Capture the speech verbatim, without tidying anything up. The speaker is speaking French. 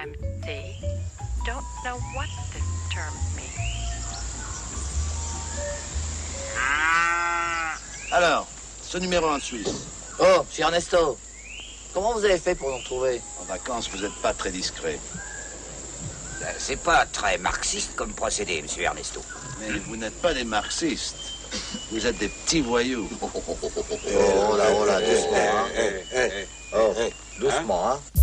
empty. Don't know what this term means. Alors, ce numéro un de Suisse. Oh, monsieur Ernesto, comment vous avez fait pour nous retrouver? En vacances, vous n'êtes pas très discret. C'est pas très marxiste comme procédé, monsieur Ernesto. Mais vous n'êtes pas des marxistes. Vous êtes des petits voyous. Oh là, oh là, doucement, hein. Eh, eh, eh, Oh, eh, doucement, hein.